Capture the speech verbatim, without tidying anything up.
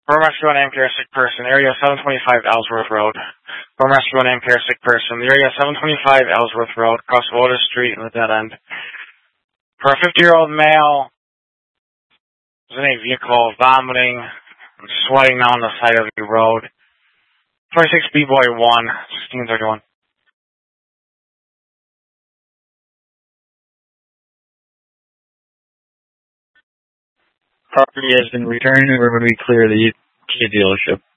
From rescue an ampere sick person, area seven twenty-five Ellsworth Road. From rescue an ampere sick person, the area seven twenty-five Ellsworth Road, across Waters Street in the dead end. For a fifty-year-old male, was in a vehicle, vomiting, and sweating down the side of the road. twenty-six B-Boy one, sixteen thirty-one. Property has been returned and we're going to be clear of the Kia dealership.